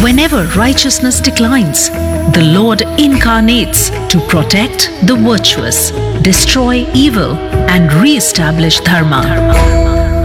Whenever righteousness declines, the Lord incarnates to protect the virtuous, destroy evil, and re-establish dharma.